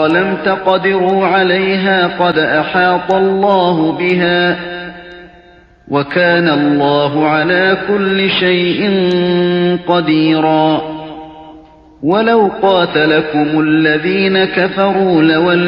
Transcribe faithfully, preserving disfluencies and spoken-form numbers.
أخرى لم تقدروا عليها قد أحاط الله بها وكان الله على كل شيء قديرا ولو قاتلكم الذين كفروا لولوا